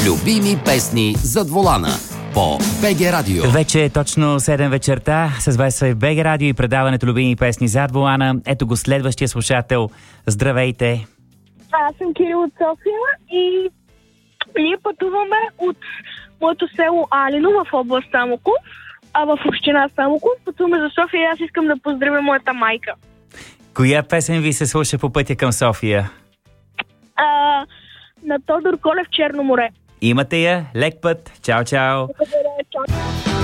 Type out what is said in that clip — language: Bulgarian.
Любими песни зад волана по БГ Радио. Вече е точно 7 вечерта. С вас е БГ Радио и предаването Любими песни зад волана. Ето го следващия слушател. Здравейте! Аз съм Кирил от София и ние пътуваме от моето село Алино в област Самоков, а в община Самоков пътуваме за София и аз искам да поздравя моята майка. Коя песен ви се слуша по пътя към София? На Тодор Колев, Черно море. Имате я. Лек път. Чао, чао. Благодаря, чао.